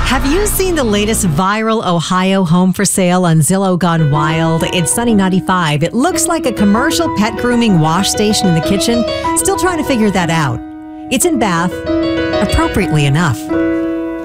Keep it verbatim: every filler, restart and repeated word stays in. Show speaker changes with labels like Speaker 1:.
Speaker 1: Have you seen the latest viral Ohio home for sale on Zillow Gone Wild? It's Sunny ninety-five. It looks like a commercial pet grooming wash station in the kitchen. Still trying to figure that out. It's in Bath, appropriately enough.